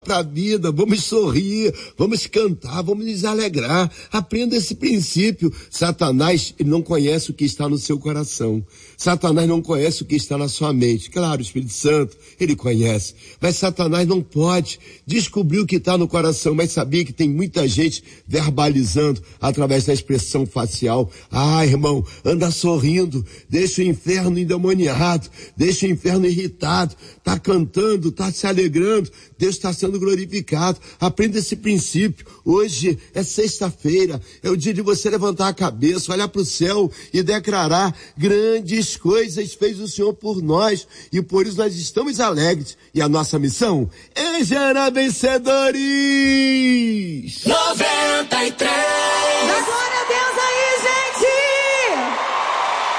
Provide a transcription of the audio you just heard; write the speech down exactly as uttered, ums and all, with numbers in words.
Pra vida, vamos sorrir, vamos cantar, vamos nos alegrar. Aprenda esse princípio. Satanás, ele não conhece o que está no seu coração. Satanás não conhece o que está na sua mente. Claro, o Espírito Santo, ele conhece. Mas Satanás não pode descobrir o que está no coração. Mas sabia que tem muita gente verbalizando através da expressão facial. Ah, irmão, anda sorrindo, deixa o inferno endemoniado, deixa o inferno irritado, tá cantando, tá se alegrando, Deus está sendo glorificado. Aprenda esse princípio. Hoje é sexta-feira, é o dia de você levantar a cabeça, olhar para o céu e declarar: grandes coisas fez o Senhor por nós, e por isso nós estamos alegres. E a nossa missão é gerar vencedores. noventa e três